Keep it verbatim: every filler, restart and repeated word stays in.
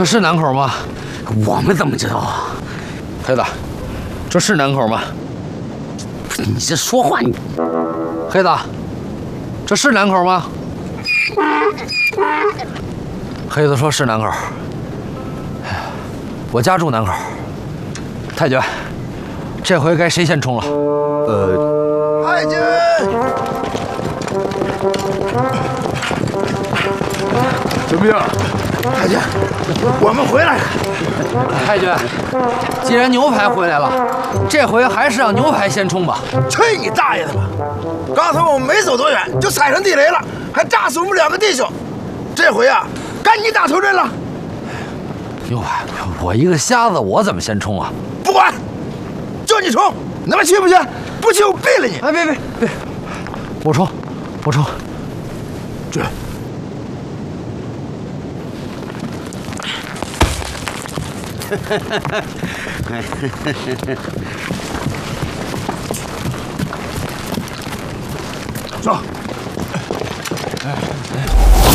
这是南口吗？ 我们怎么知道啊？ 黑子，这是南口吗？ 你这说话你…… 黑子，这是南口吗？黑子说是南口。我家住南口。太君，这回该谁先冲了？ 呃，太君。 怎么样， 太君？我们回来了。 太君，既然牛排回来了，这回还是让牛排先冲吧。 去你大爷的吧！刚才我们没走多远就踩上地雷了，还炸死我们两个弟兄。这回啊，该你打头阵了。 牛排，我一个瞎子，我怎么先冲啊？ 不管，就你冲，你他妈去不去？不去我毙了你！ 哎，别别别，我冲，我冲。 去。 走。